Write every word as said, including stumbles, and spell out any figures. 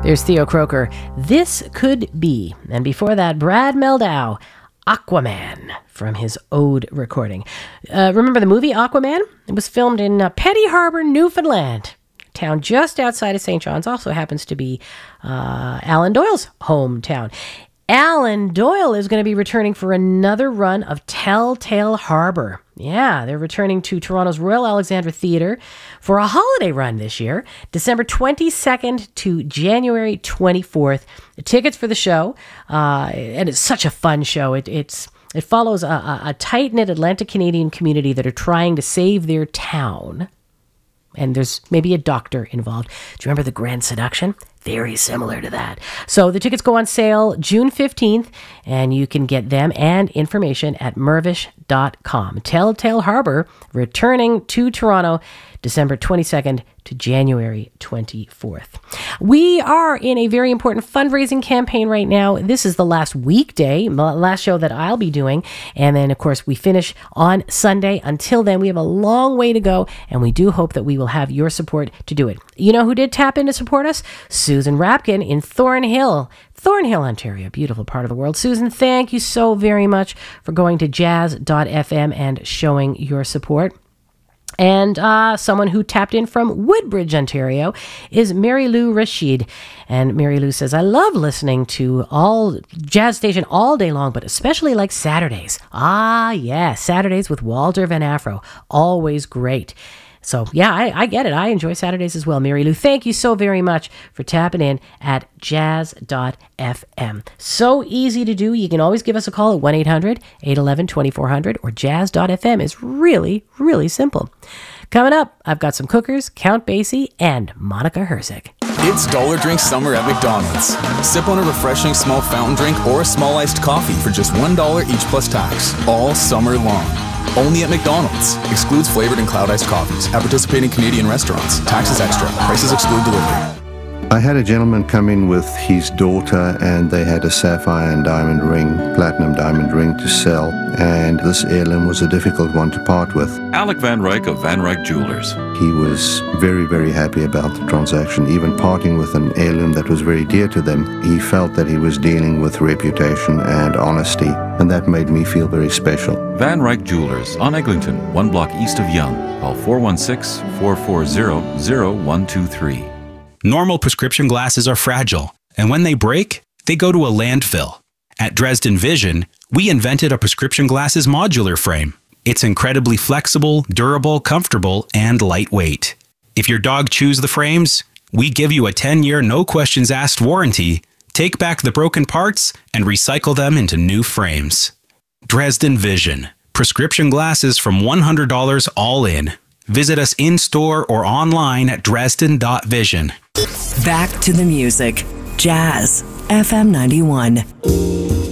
There's Theo Croker. This Could Be. And before that, Brad Mehldau, Aquaman, from his Ode recording. Uh, remember the movie Aquaman? It was filmed in uh, Petty Harbor, Newfoundland. Town just outside of Saint John's. Also happens to be uh, Alan Doyle's hometown. Alan Doyle is going to be returning for another run of Telltale Harbor. Yeah, they're returning to Toronto's Royal Alexandra Theatre for a holiday run this year, December twenty-second to January twenty-fourth. The tickets for the show, uh, and it's such a fun show. It, it's it follows a, a, a tight-knit Atlantic Canadian community that are trying to save their town. And there's maybe a doctor involved. Do you remember The Grand Seduction? Very similar to that. So the tickets go on sale June fifteenth, and you can get them and information at mervish dot com. Telltale Harbor returning to Toronto December twenty-second to January twenty-fourth. We are in a very important fundraising campaign right now. This is the last weekday, last show that I'll be doing. And then, of course, we finish on Sunday. Until then, we have a long way to go, and we do hope that we will have your support to do it. You know who did tap in to support us? Susan Rapkin in Thornhill, Thornhill, Ontario, beautiful part of the world. Susan, thank you so very much for going to jazz dot f m and showing your support. And uh, someone who tapped in from Woodbridge, Ontario, is Mary Lou Rashid. And Mary Lou says, I love listening to all jazz station all day long, but especially like Saturdays. Ah, yeah, Saturdays with Walter Van Afro. Always great. So, yeah, I, I get it. I enjoy Saturdays as well. Mary Lou, thank you so very much for tapping in at jazz dot f m. So easy to do. You can always give us a call at one eight hundred eight one one twenty-four hundred, or jazz dot f m is really, really simple. Coming up, I've got some Cookers, Count Basie, and Monica Herzig. It's Dollar Drink Summer at McDonald's. Sip on a refreshing small fountain drink or a small iced coffee for just one dollar each plus tax, all summer long. Only at McDonald's. Excludes flavored and cloud iced coffees. At participating Canadian restaurants. Taxes extra. Prices exclude delivery. I had a gentleman come in with his daughter, and they had a sapphire and diamond ring, platinum diamond ring to sell, and this heirloom was a difficult one to part with. Alec Van Ryk of Van Ryk Jewelers. He was very, very happy about the transaction, even parting with an heirloom that was very dear to them. He felt that he was dealing with reputation and honesty, and that made me feel very special. Van Ryk Jewelers on Eglinton, one block east of Yonge. Call four one six, four four zero, zero one two three. Normal prescription glasses are fragile, and when they break, they go to a landfill. At Dresden Vision, we invented a prescription glasses modular frame. It's incredibly flexible, durable, comfortable, and lightweight. If your dog chews the frames, we give you a ten-year no-questions-asked warranty, take back the broken parts, and recycle them into new frames. Dresden Vision. Prescription glasses from one hundred dollars all in. Visit us in-store or online at dresden dot vision. Back to the music. Jazz F M ninety-one.